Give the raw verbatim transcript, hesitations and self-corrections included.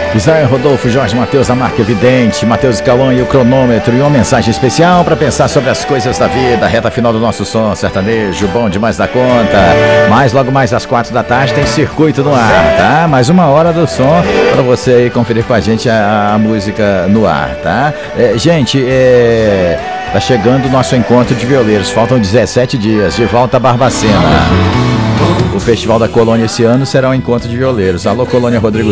Israel, Rodolfo, Jorge, Matheus, a marca Evidente, Matheus Calon e o cronômetro. E uma mensagem especial para pensar sobre as coisas da vida. Reta final do nosso som sertanejo, bom demais da conta. Mas logo mais às quatro da tarde tem Circuito no Ar, tá? Mais uma hora do som para você aí conferir com a gente a, a música no ar, tá? É, gente, é, tá chegando o nosso encontro de violeiros. Faltam dezessete dias, de volta a Barbacena. O Festival da Colônia esse ano será um encontro de violeiros. Alô, Colônia Rodrigo